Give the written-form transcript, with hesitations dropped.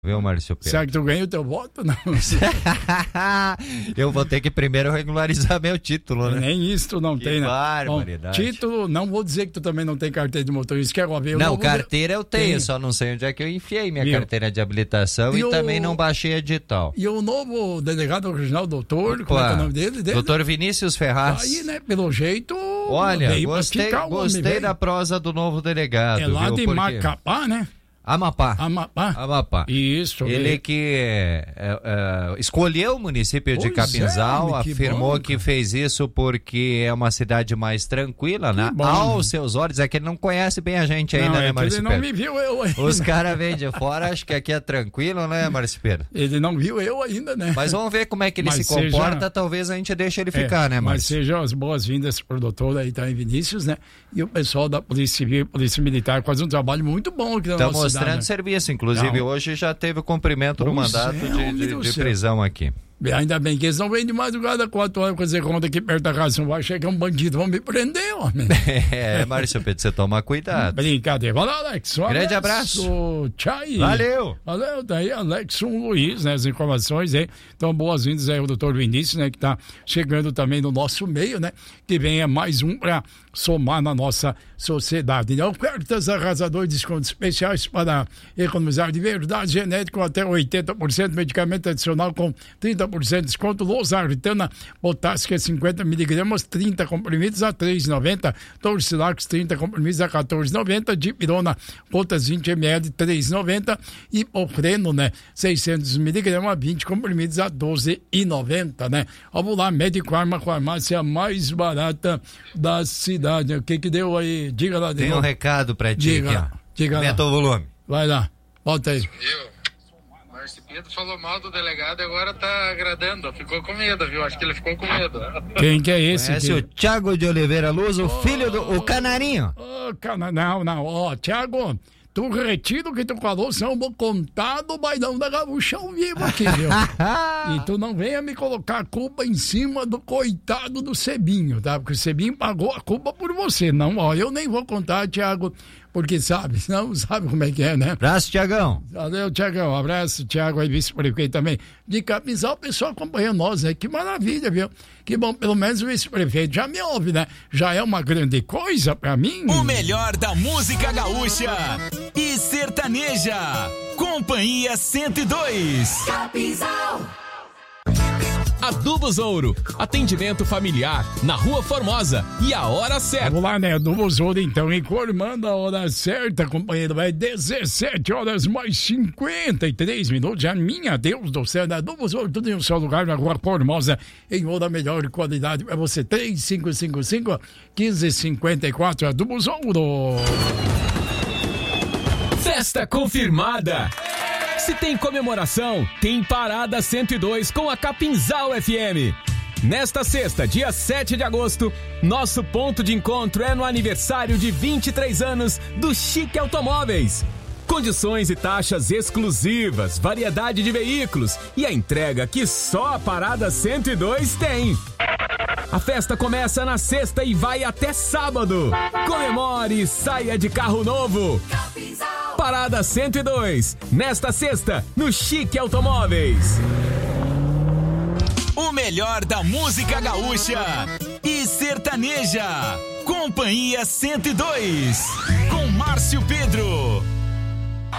Viu, Márcio Pedro? Será que tu ganha o teu voto? Não. Eu vou ter que primeiro regularizar meu título, né? Nem isso tu não tem, né? Barbaridade. Bom, título, não vou dizer que tu também não tem carteira de motorista, quer ver? Não, carteira eu tenho, só não sei onde é que eu enfiei minha carteira de habilitação e também não baixei a edital. E o novo delegado regional, doutor, como é que é o nome dele? Doutor Vinícius Ferraz. Aí, né, pelo jeito... Olha, gostei da prosa do novo delegado. É lá de Macapá, né? Amapá. Isso. Ele que escolheu o município de Capinzal, afirmou que fez isso porque é uma cidade mais tranquila, né? Aos seus olhos, é que ele não conhece bem a gente ainda, né, Márcio Pedro? Ele não me viu eu ainda. Os caras vêm de fora, acho que aqui é tranquilo, né, Márcio Pedro? Ele não viu eu ainda, né? Mas vamos ver como é que ele se comporta, talvez a gente deixe ele ficar, né, Márcio? Mas sejam as boas-vindas pro doutor aí também, Vinícius, né? E o pessoal da Polícia Civil, Polícia Militar, faz um trabalho muito bom aqui na nossa cidade. Mostrando serviço, inclusive hoje já teve o cumprimento do mandato de prisão aqui. Ainda bem que eles não vêm de madrugada 4 horas fazer conta aqui perto da casa, não vai chegar um bandido, vão me prender, homem. Márcio Pedro, você toma cuidado. Brincadeira. Valeu, Alex. Grande abraço. Tchau. Valeu, daí Alex Luiz, né, as informações aí. Então, boas-vindas aí ao doutor Vinícius, né, que tá chegando também no nosso meio, né, que venha mais um pra somar na nossa sociedade. Então, ofertas arrasadores, descontos especiais para economizar de verdade, genético até 80%, medicamento adicional com 30% de desconto, Losartana potássica 50mg, 30 comprimidos a R$ 3,90, Torcilax 30 comprimidos a R$ 14,90, Dipirona gotas 20ml R$ 3,90 e Ofreno, né, 600mg, 20 comprimidos a R$ 12,90, né. Vamos lá, Médico Arma, farmácia mais barata da cidade. O que deu aí? Diga lá. Tem um recado pra ti aqui, ó. Diga lá. Aumenta o volume. Vai lá, volta aí. Márcio Pedro falou mal do delegado e agora tá agradando. Ficou com medo, viu? Acho que ele ficou com medo. Quem que é esse? Conhece o Thiago de Oliveira Luz, o filho do o Canarinho. Não. Ó, Thiago, tu retira o que tu falou, senão eu vou contar do bailão da Gaúcha ao vivo aqui, viu? E tu não venha me colocar a culpa em cima do coitado do Cebinho, tá? Porque o Cebinho pagou a culpa por você. Não, ó, eu nem vou contar, Thiago, porque sabe como é que é, né? Abraço, Thiagão. Valeu, Thiagão. Abraço, Thiago, aí vice-prefeito também. De Capinzal, o pessoal acompanha nós, né? Que maravilha, viu? Que bom, pelo menos o vice-prefeito já me ouve, né? Já é uma grande coisa pra mim. O melhor da música gaúcha e sertaneja. Companhia 102. Capinzal. Adubos Ouro, atendimento familiar na Rua Formosa e a hora certa. Vamos lá, né? Adubos Ouro, então, informando a hora certa, companheiro, vai 17 horas mais 53 minutos. Já, minha Deus do céu, né? Adubos Ouro, tudo em um só lugar, na Rua Formosa, em ouro da melhor qualidade para você. 3555-1554, Adubos Ouro. Festa confirmada. Se tem comemoração, tem Parada 102 com a Capinzal FM. Nesta sexta, dia 7 de agosto, nosso ponto de encontro é no aniversário de 23 anos do Chique Automóveis. Condições e taxas exclusivas, variedade de veículos e a entrega que só a Parada 102 tem. A festa começa na sexta e vai até sábado. Comemore e saia de carro novo. Parada 102, nesta sexta, no Chique Automóveis. O melhor da música gaúcha e sertaneja. Companhia 102, com Márcio Pedro.